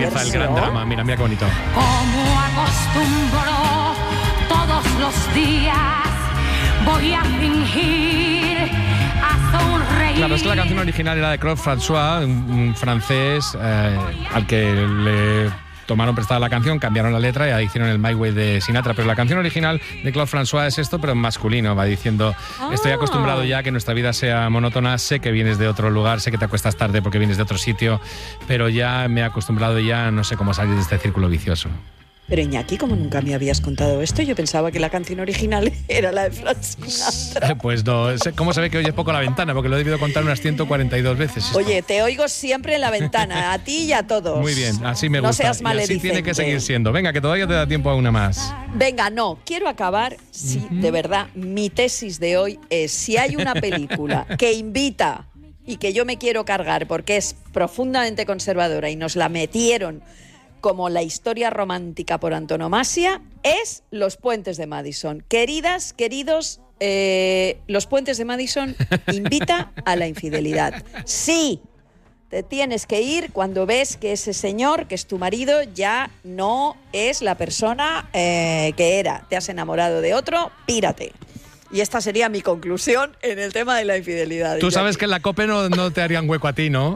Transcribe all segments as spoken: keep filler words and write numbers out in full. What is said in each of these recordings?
empieza versión. el gran drama. Mira, mira qué bonito. Como acostumbró todos los días, voy a fingir, a sonreír. Claro, es que la canción original era de Claude François, un, un francés eh, al que le tomaron prestada la canción, cambiaron la letra y ahí hicieron el My Way de Sinatra. Pero la canción original de Claude François es esto, pero en masculino. Va diciendo, estoy acostumbrado ya a que nuestra vida sea monótona, sé que vienes de otro lugar, sé que te acuestas tarde porque vienes de otro sitio, pero ya me he acostumbrado y ya no sé cómo salir de este círculo vicioso. Pero Iñaki, como nunca me habías contado esto, yo pensaba que la canción original era la de Frank Sinatra. Pues no, ¿cómo se ve que oyes poco La Ventana? Porque lo he debido contar unas ciento cuarenta y dos veces. Oye, te oigo siempre en La Ventana, a ti y a todos. Muy bien, así me no gusta. Seas y maledicente. así tiene que seguir siendo. Venga, que todavía te da tiempo a una más. Venga, no, quiero acabar, si uh-huh. de verdad, mi tesis de hoy es, si hay una película que invita y que yo me quiero cargar porque es profundamente conservadora y nos la metieron como la historia romántica por antonomasia, es Los Puentes de Madison. Queridas, queridos, eh, Los Puentes de Madison invita a la infidelidad. Sí, te tienes que ir cuando ves que ese señor, que es tu marido, ya no es la persona eh, que era. Te has enamorado de otro, pírate. Y esta sería mi conclusión en el tema de la infidelidad. Tú sabes que en la COPE no, no te harían hueco a ti, ¿no?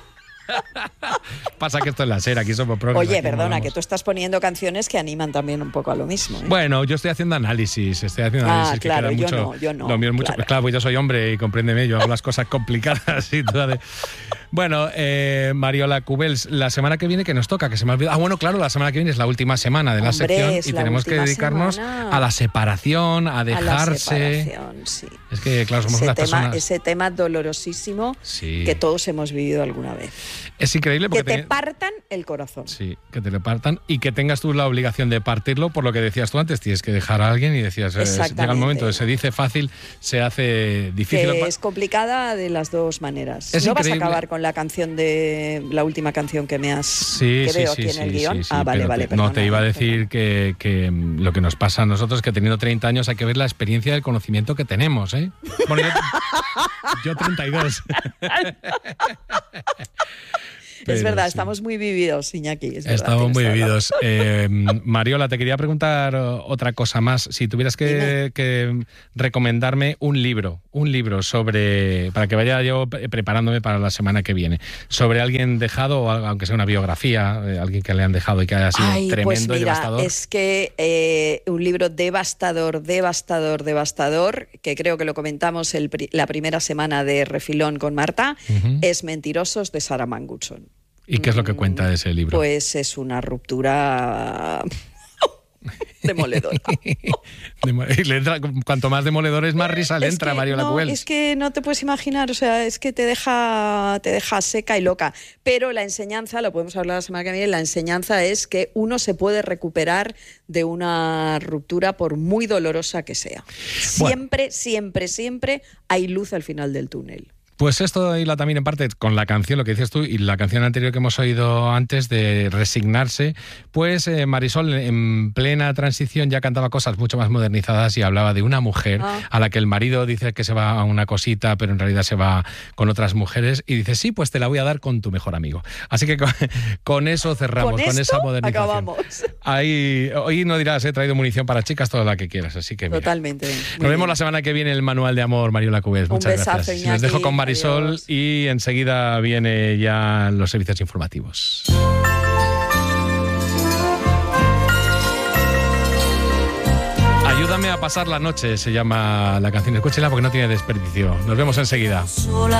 Pasa que esto es la SER, aquí somos progres. Oye, perdona, que tú estás poniendo canciones que animan también un poco a lo mismo, ¿eh? Bueno, yo estoy haciendo análisis, estoy haciendo ah, análisis. claro, que yo mucho, no, yo no. Lo mío es mucho, claro. claro, pues yo soy hombre y compréndeme, yo hago las cosas complicadas y todo. De... Bueno, eh, Mariola Cubels, la semana que viene que nos toca, que se me ha olvidado. Ah, bueno, claro, la semana que viene es la última semana de la Hombre, sección es y la tenemos que dedicarnos semana. a la separación, a dejarse. A la separación, sí. Es que, claro, somos ese unas tema, personas. Ese tema dolorosísimo sí. que todos hemos vivido alguna vez. Es increíble porque que te te... partan el corazón. Sí, que te lo partan y que tengas tú la obligación de partirlo, por lo que decías tú antes, tienes que dejar a alguien y decías, llega el momento de se dice fácil, se hace difícil. Que es complicada de las dos maneras. Es ¿No increíble. vas a acabar con la canción de la última canción que me has sí, que sí, veo sí, aquí sí, en el sí, guión? Sí, sí, ah, vale, vale, te, perdona, No, te iba a perdona. decir que, que lo que nos pasa a nosotros es que teniendo treinta años hay que ver la experiencia del conocimiento que tenemos, ¿eh? Bueno, yo, yo treinta y dos. Pero es verdad, sí. estamos muy vividos, Iñaki. Es verdad, estamos muy toda vividos. Eh, Mariola, te quería preguntar otra cosa más. Si tuvieras que, que recomendarme un libro, un libro sobre, para que vaya yo preparándome para la semana que viene, sobre alguien dejado, o aunque sea una biografía, eh, alguien que le han dejado y que haya sido Ay, tremendo pues mira, y devastador. Es que eh, un libro devastador, devastador, devastador, que creo que lo comentamos el, la primera semana de Refilón con Marta, uh-huh. es Mentirosos de Sarah Manguson. ¿Y qué es lo que cuenta de ese libro? Pues es una ruptura demoledora. le entra, cuanto más demoledores, más risa le entra a Mariola no, Cubels. Es que no te puedes imaginar, o sea, es que te deja, te deja seca y loca. Pero la enseñanza, lo podemos hablar la semana que viene, la enseñanza es que uno se puede recuperar de una ruptura por muy dolorosa que sea. Siempre, bueno. siempre, siempre hay luz al final del túnel. Pues esto hila también en parte con la canción, lo que dices tú, y la canción anterior que hemos oído antes de Resignarse, pues eh, Marisol en plena transición ya cantaba cosas mucho más modernizadas y hablaba de una mujer ah. a la que el marido dice que se va a una cosita, pero en realidad se va con otras mujeres, y dice, sí, pues te la voy a dar con tu mejor amigo. Así que con, con eso cerramos, con, con esa modernización. Acabamos. Ahí, hoy no dirás, he traído munición para chicas, toda la que quieras, así que mira. Totalmente. Nos vemos bien. La semana que viene el Manual de Amor, Mariola Cubels. Muchas Un besazo, gracias. Iñaki. Les dejo con Marisol Adiós. Y enseguida viene ya los servicios informativos. Ayúdame a pasar la noche, se llama la canción. Escúchela porque no tiene desperdicio. Nos vemos enseguida.